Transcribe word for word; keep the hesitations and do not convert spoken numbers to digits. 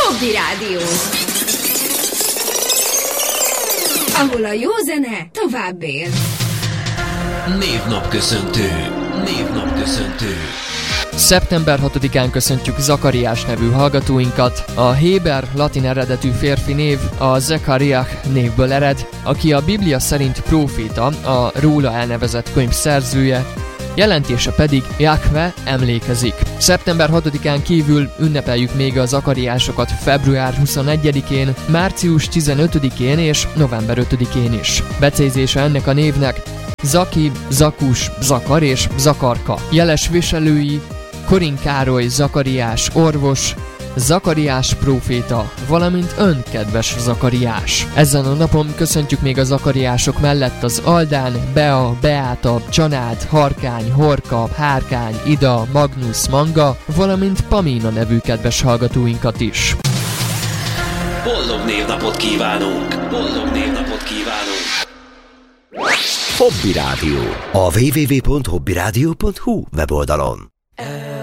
Hobby Rádió, ahol a jó zene tovább él. Névnapköszöntő. Névnapköszöntő. szeptember hatodikán köszöntjük Zakariás nevű hallgatóinkat. A héber latin eredetű férfi név a Zekariah névből ered, aki a Biblia szerint próféta, a róla elnevezett könyv szerzője, jelentése pedig Jahve emlékezik. szeptember hatodikán kívül ünnepeljük még a zakariásokat február huszonegyedikén, március tizenötödikén és november ötödikén is. Becézése ennek a névnek Zaki, Zakus, Zakar és Zakarka. Jeles viselői Korin Károly Zakariás orvos, Zakariás próféta, valamint ön, kedves Zakariás. Ezen a napon köszöntjük még a Zakariások mellett az Aldán, Bea, Beáta, Csanád, Harkány, Horka, Hárkány, Ida, Magnus, Manga, valamint Pamina nevű kedves hallgatóinkat is. Boldog névnapot kívánunk! Boldog névnapot kívánunk! Hobby Rádió. A double-u double-u double-u pont hobby rádió pont hu weboldalon.